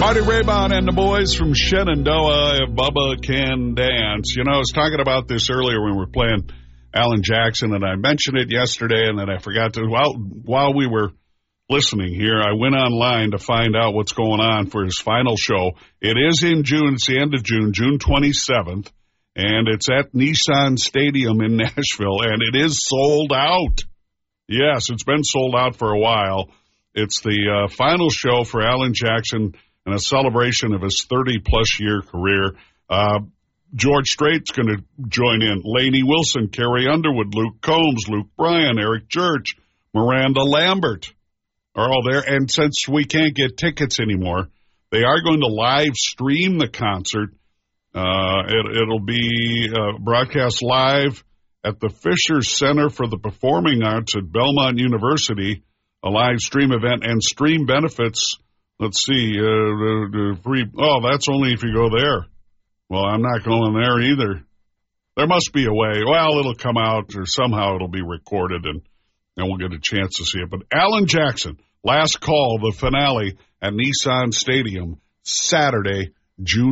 Marty Raybon and the boys from Shenandoah, Bubba Can Dance. You know, I was talking about this earlier when we were playing Alan Jackson, and I mentioned it yesterday, and then I forgot to. While we were listening here, I went online to find out what's going on for his final show. It is in June. It's the end of June, June 27th, and it's at Nissan Stadium in Nashville, and it is sold out. Yes, it's been sold out for a while. It's the final show for Alan Jackson and a celebration of his 30-plus year career. George Strait's going to join in. Lainey Wilson, Carrie Underwood, Luke Combs, Luke Bryan, Eric Church, Miranda Lambert are all there. And since we can't get tickets anymore, they are going to live stream the concert. It'll be broadcast live at the Fisher Center for the Performing Arts at Belmont University, a live stream event, and stream benefits. Let's see, free. Oh, that's only if you go there. Well, I'm not going there either. There must be a way. Well, it'll come out, or somehow it'll be recorded, and we'll get a chance to see it. But Alan Jackson, Last Call, the finale at Nissan Stadium, Saturday, June